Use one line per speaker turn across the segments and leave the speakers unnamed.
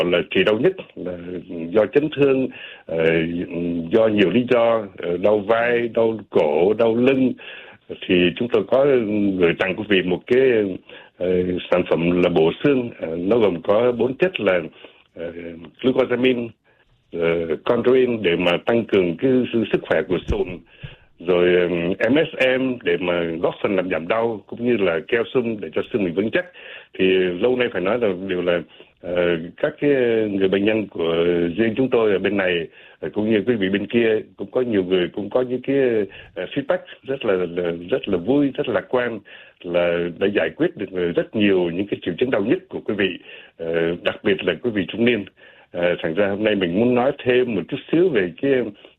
là trị đau nhức là do chấn thương, do nhiều lý do, đau vai, đau cổ, đau lưng, thì chúng tôi có gửi tặng quý vị một cái sản phẩm là bổ xương. Nó gồm có 4 chất là glucosamine, chondroitin để mà tăng cường cái sức khỏe của sụn, rồi MSM để mà góp phần làm giảm đau, cũng như là calcium để cho xương mình vững chắc. Thì lâu nay phải nói là điều là các cái người bệnh nhân của riêng chúng tôi ở bên này, cũng như quý vị bên kia, cũng có nhiều người cũng có những cái feedback rất là vui, rất lạc quan, là đã giải quyết được rất nhiều những cái triệu chứng đau nhức của quý vị, đặc biệt là quý vị trung niên. Thành ra hôm nay mình muốn nói thêm một chút xíu về cái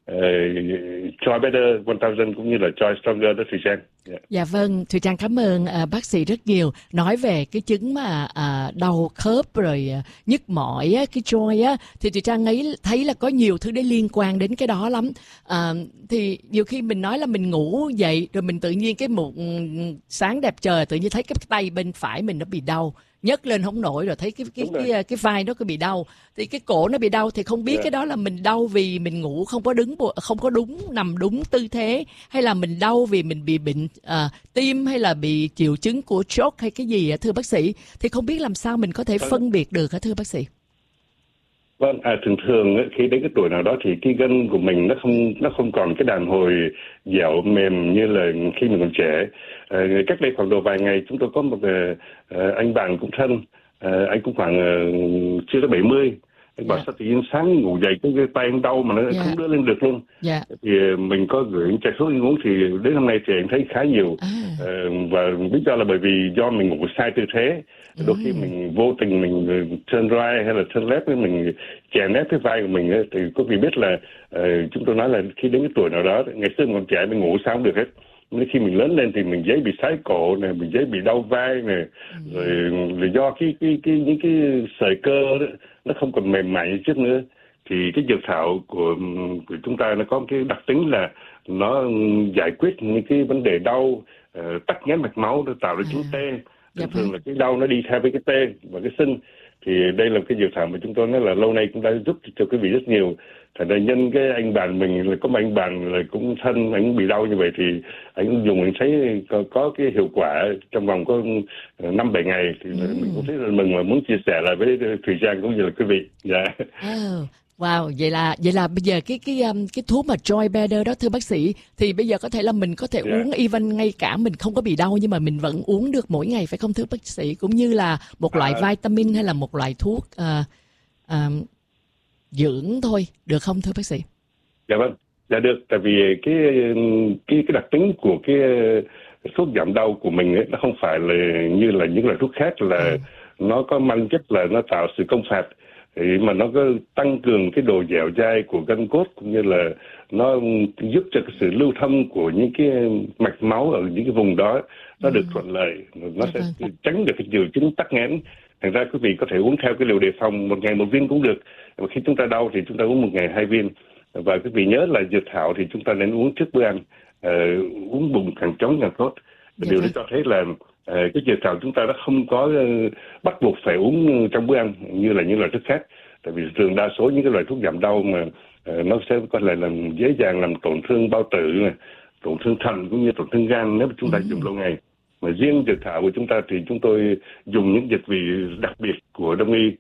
Joy Better 1000 cũng như là Joy Stronger đó Thùy Trang.
Dạ vâng, Thùy Trang cảm ơn bác sĩ rất nhiều. Nói về cái chứng mà đau khớp rồi nhức mỏi á, cái joy á, thì Thùy Trang thấy là có nhiều thứ để liên quan đến cái đó lắm. Thì nhiều khi mình nói là mình ngủ dậy rồi mình tự nhiên một sáng đẹp trời tự nhiên thấy cái tay bên phải mình nó bị đau, nhấc lên không nổi, rồi thấy cái vai nó cứ bị đau, thì cái cổ nó bị đau, thì không biết cái đó là mình đau vì mình ngủ không có đúng nằm đúng tư thế, hay là mình đau vì mình bị bệnh tim, hay là bị triệu chứng của stroke hay cái gì thưa bác sĩ, thì không biết làm sao mình có thể phân biệt được thưa bác sĩ?
Vâng, thường khi đến cái tuổi nào đó thì cái gân của mình nó không còn cái đàn hồi dẻo mềm như là khi mình còn trẻ. Cách đây khoảng độ vài ngày chúng tôi có một anh bạn cũng thân, anh cũng khoảng chưa tới 70. Anh bảo sao tự nhiên sáng ngủ dậy cái tay anh đau mà nó không đưa lên được luôn. Thì mình có gửi anh trà sốt anh uống, thì đến hôm nay thì anh thấy khá nhiều. Và lý do là bởi vì do mình ngủ sai tư thế. Đôi khi mình vô tình mình turn right hay là turn left, mình chèn ép cái vai của mình, thì quý vị biết là chúng tôi nói là khi đến cái tuổi nào đó, ngày xưa mình còn trẻ mình ngủ sao không được hết. Nên khi mình lớn lên thì mình dễ bị sái cổ này, mình dễ bị đau vai này, rồi do những cái sợi cơ đó, nó không còn mềm mại như trước nữa. Thì cái dược thảo của chúng ta nó có cái đặc tính là nó giải quyết những cái vấn đề đau, tắc nghẽn mạch máu, nó tạo ra chứng tê. Thường là cái đau nó đi theo với cái tê và cái sưng. Thì đây là cái dược thảo mà chúng tôi nói là lâu nay cũng đã giúp cho quý vị rất nhiều. Thật ra nhân cái anh bạn mình là có một anh bạn là cũng thân, anh bị đau như vậy thì anh dùng, anh thấy có cái hiệu quả trong vòng có 5-7 ngày, thì mình cũng thấy rất mừng và muốn chia sẻ lại với Thùy Trang cũng như là quý vị.
Wow, vậy là bây giờ cái thuốc mà Joy Better đó thưa bác sĩ, thì bây giờ có thể là mình có thể uống even ngay cả mình không có bị đau nhưng mà mình vẫn uống được mỗi ngày phải không thưa bác sĩ, cũng như là một loại vitamin hay là một loại thuốc dưỡng thôi được không thưa bác sĩ?
Dạ vâng, dạ được, tại vì cái đặc tính của cái thuốc giảm đau của mình ấy, nó không phải là như là những loại thuốc khác là nó có mang chất là nó tạo sự công phạt, mà nó có tăng cường cái độ dẻo dai của gân cốt, cũng như là nó giúp cho cái sự lưu thông của những cái mạch máu ở những cái vùng đó nó được thuận lợi, nó sẽ tránh được cái triệu chứng tắc nghẽn. Thành ra quý vị có thể uống theo cái liều đề phòng, một ngày 1 viên cũng được. Và khi chúng ta đau thì chúng ta uống 1 ngày 2 viên. Và quý vị nhớ là dược thảo thì chúng ta nên uống trước bữa ăn, uống bụng càng trống càng tốt. Điều đó cho thấy là cái dược thảo chúng ta đã không có bắt buộc phải uống trong bữa ăn như là những loại thuốc khác. Tại vì thường đa số những cái loại thuốc giảm đau mà nó sẽ có thể làm dễ dàng làm tổn thương bao tử, tổn thương thận cũng như tổn thương gan nếu mà chúng ta dùng lâu ngày. Mà riêng dược thảo của chúng ta thì chúng tôi dùng những dược vị đặc biệt của Đông y,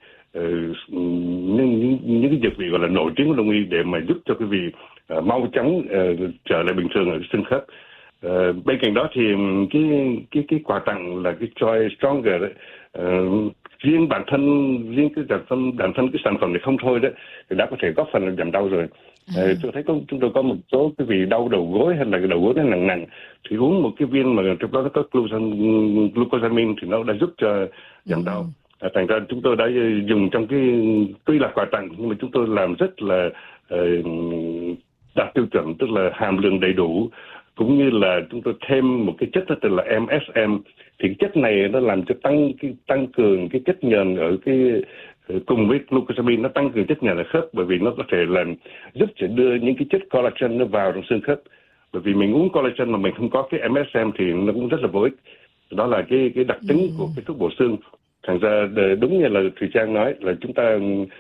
những cái dược vị gọi là nổi tiếng của Đông y để mà giúp cho quý vị mau chóng trở lại bình thường ở xương khớp. Bên cạnh đó thì cái quà tặng là cái Joy Stronger đấy, riêng cái bản thân cái sản phẩm này không thôi đấy thì đã có thể góp phần giảm đau rồi. Tôi thấy chúng tôi có một số cái vị đau đầu gối hay là cái đầu gối nó nặng thì uống một cái viên mà trong đó nó có glucosamine thì nó đã giúp cho giảm đau. Thành ra chúng tôi đã dùng trong cái, tuy là quà tặng nhưng mà chúng tôi làm rất là đạt tiêu chuẩn, tức là hàm lượng đầy đủ, cũng như là chúng tôi thêm một cái chất đó tên là MSM. Thì cái chất này nó làm cho tăng cường cái chất nhờn ở cái cùng với glucosamine, nó tăng cường chất nhờn ở khớp, bởi vì nó có thể làm giúp cho đưa những cái chất collagen nó vào trong xương khớp. Bởi vì mình uống collagen mà mình không có cái MSM thì nó cũng rất là vô ích. Đó là cái đặc tính của cái thuốc bổ xương. Thành ra đúng như là Thùy Trang nói là chúng ta